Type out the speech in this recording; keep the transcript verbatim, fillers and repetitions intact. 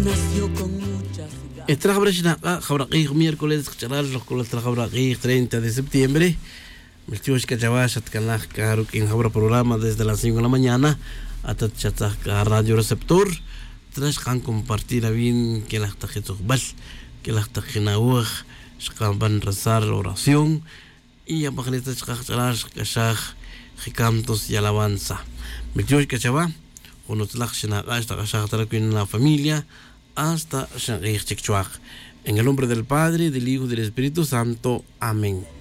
Estrajabrashnaqa jabraqij miércoles charal con estrajabraqij treinta de septiembre. Mestiush kachavashat kanaj karuk in jabra programa desde las cinco de la mañana hasta chatzaka radio receptor. Tras kan compartir a bien que la tajetsukbal, que la tajinawaj, shkamban rezar la oración y a pajanita chacharash kashaj jikamtos y alabanza. Mestiush kachava con otlach shnaqa esta kashaj tarakin la familia hasta Shangir Chikchuak. En el nombre del Padre, del Hijo y del Espíritu Santo. Amén.